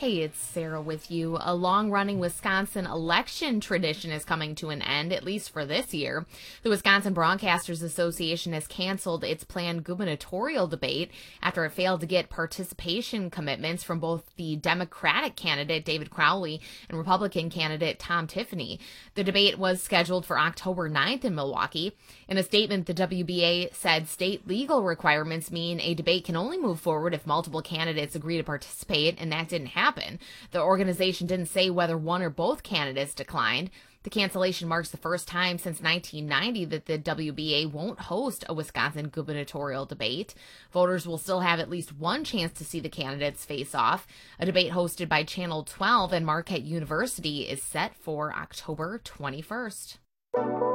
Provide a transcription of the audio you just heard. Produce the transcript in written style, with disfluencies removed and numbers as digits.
Hey, it's Sarah with you. A long-running Wisconsin election tradition is coming to an end, at least for this year. The Wisconsin Broadcasters Association has canceled its planned gubernatorial debate after it failed to get participation commitments from both the Democratic candidate David Crowley and Republican candidate Tom Tiffany. The debate was scheduled for October 9th in Milwaukee. In a statement, the WBA said state legal requirements mean a debate can only move forward if multiple candidates agree to participate, and that didn't happen. The organization didn't say whether one or both candidates declined. The cancellation marks the first time since 1990 that the WBA won't host a Wisconsin gubernatorial debate. Voters will still have at least one chance to see the candidates face off. A debate hosted by Channel 12 and Marquette University is set for October 21st.